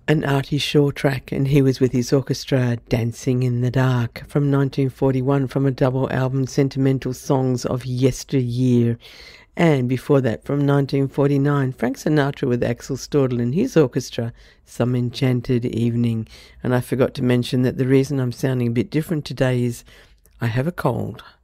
an Artie Shaw track, and he was with his orchestra, Dancing in the Dark, from 1941, from a double album, Sentimental Songs of Yesteryear. And before that, from 1949, Frank Sinatra with Axel Stordahl and his orchestra, Some Enchanted Evening. And I forgot to mention that the reason I'm sounding a bit different today is I have a cold.